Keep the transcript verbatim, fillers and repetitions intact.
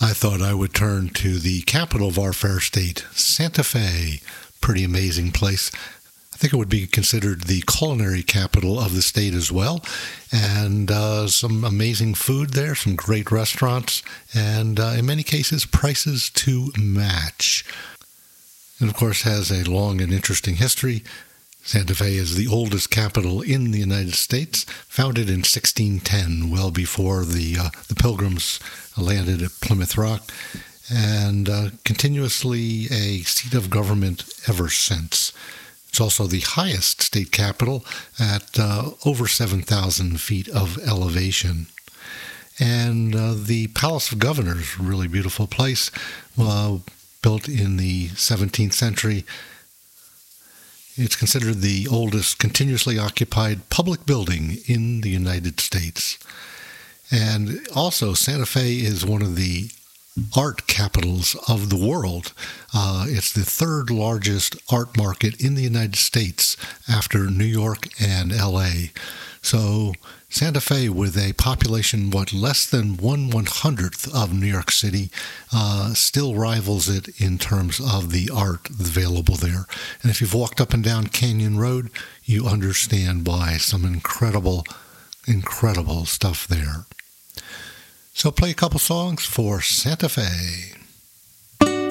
I thought I would turn to the capital of our fair state, Santa Fe. Pretty amazing place. I think it would be considered the culinary capital of the state as well. And uh, some amazing food there, some great restaurants, and uh, in many cases, prices to match. And of course, has a long and interesting history. Santa Fe is the oldest capital in the United States, founded in sixteen ten, well before the uh, the Pilgrims landed at Plymouth Rock, and uh, continuously a seat of government ever since. It's also the highest state capital at uh, over seven thousand feet of elevation. And uh, the Palace of Governors, a really beautiful place, uh, built in the seventeenth century. It's considered the oldest continuously occupied public building in the United States. And also, Santa Fe is one of the art capitals of the world. Uh, it's the third largest art market in the United States after New York and L A. So Santa Fe, with a population, what, less than one one-hundredth of New York City, uh, still rivals it in terms of the art available there. And if you've walked up and down Canyon Road, you understand why. Some incredible, incredible stuff there. So play a couple songs for Santa Fe.